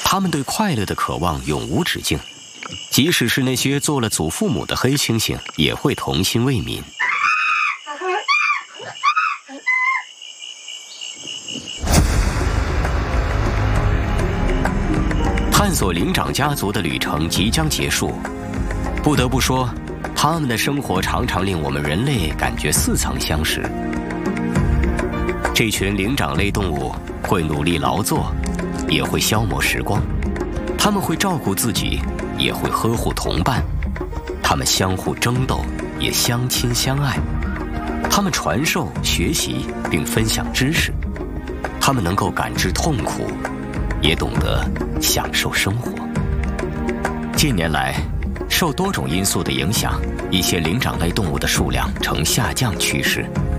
他们对快乐的渴望永无止境，即使是那些做了祖父母的黑猩猩，也会童心未泯。探索灵长家族的旅程即将结束，不得不说，他们的生活常常令我们人类感觉似曾相识。这群灵长类动物会努力劳作，也会消磨时光，他们会照顾自己，也会呵护同伴，他们相互争斗，也相亲相爱，他们传授、学习并分享知识，他们能够感知痛苦，也懂得享受生活。近年来，受多种因素的影响，一些灵长类动物的数量呈下降趋势。